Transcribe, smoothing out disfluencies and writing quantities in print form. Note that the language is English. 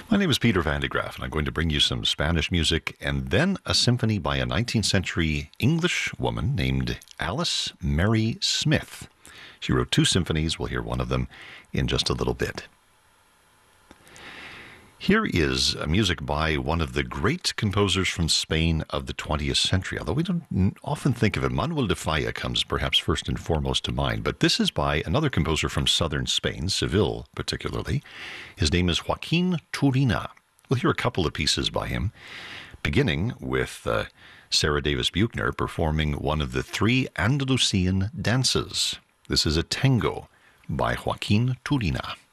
My name is Peter Van de Graaf, and I'm going to bring you some Spanish music and then a symphony by a 19th century English woman named Alice Mary Smith. She wrote two symphonies. We'll hear one of them in just a little bit. Here is music by one of the great composers from Spain of the 20th century, although we don't often think of it. Manuel de Falla comes perhaps first and foremost to mind, but this is by another composer from southern Spain, Seville particularly. His name is Joaquin Turina. We'll hear a couple of pieces by him, beginning with Sarah Davis Buchner performing one of the three Andalusian dances. This is a tango by Joaquin Turina.